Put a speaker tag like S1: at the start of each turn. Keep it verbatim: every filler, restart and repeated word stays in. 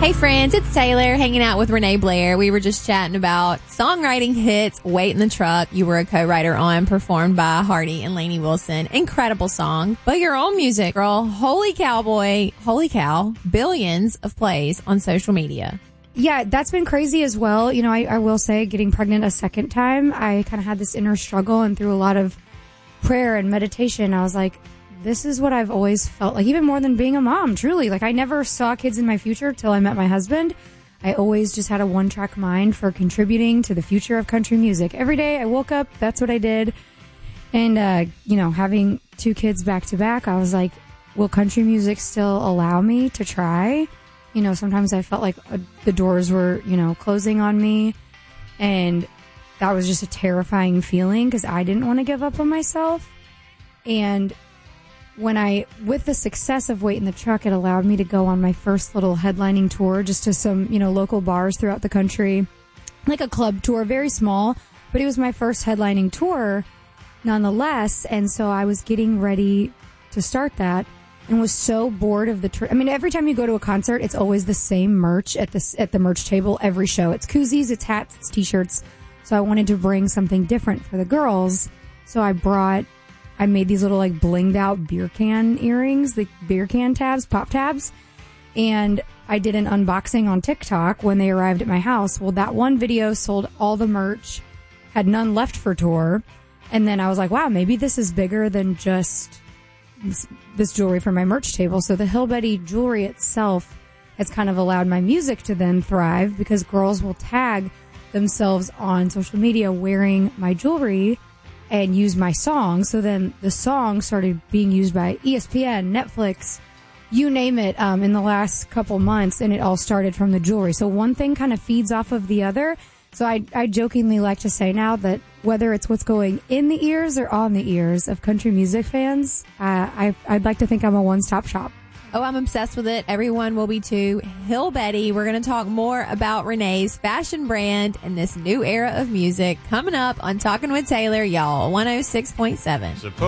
S1: Hey friends, it's Taylor hanging out with Renee Blair. We were just chatting about songwriting hits, Wait in the Truck. You were a co-writer on, performed by Hardy and Lainey Wilson. Incredible song. But your own music, girl. Holy cowboy, holy cow, billions of plays on social media.
S2: Yeah, that's been crazy as well. You know, I, I will say getting pregnant a second time, I kind of had this inner struggle, and through a lot of prayer and meditation, I was like, this is what I've always felt like, even more than being a mom, truly. Like, I never saw kids in my future till I met my husband. I always just had a one-track mind for contributing to the future of country music. Every day I woke up, that's what I did. And, uh, you know, having two kids back to back, I was like, will country music still allow me to try? You know, sometimes I felt like uh, the doors were, you know, closing on me. And that was just a terrifying feeling because I didn't want to give up on myself. And when I, with the success of Wait in the Truck, it allowed me to go on my first little headlining tour just to some, you know, local bars throughout the country, like a club tour, very small, but it was my first headlining tour nonetheless. And so I was getting ready to start that and was so bored of the, tr- I mean, every time you go to a concert, it's always the same merch at the, at the merch table every show. It's koozies, it's hats, it's t-shirts. So I wanted to bring something different for the girls. So I brought I made these little, like, blinged out beer can earrings, the beer can tabs, pop tabs. And I did an unboxing on TikTok when they arrived at my house. Well, that one video sold all the merch, had none left for tour. And then I was like, wow, maybe this is bigger than just this, this jewelry for my merch table. So the Hill Betty jewelry itself has kind of allowed my music to then thrive because girls will tag themselves on social media wearing my jewelry and use my song. So then the song started being used by E S P N, Netflix, you name it, um, in the last couple months, and it all started from the jewelry. So one thing kind of feeds off of the other. So I, I jokingly like to say now that whether it's what's going in the ears or on the ears of country music fans, uh, I, I'd like to think I'm a one-stop shop.
S1: Oh, I'm obsessed with it. Everyone will be too. Hill Betty. We're going to talk more about Renee's fashion brand and this new era of music coming up on Talking with Taylor, y'all. one oh six point seven.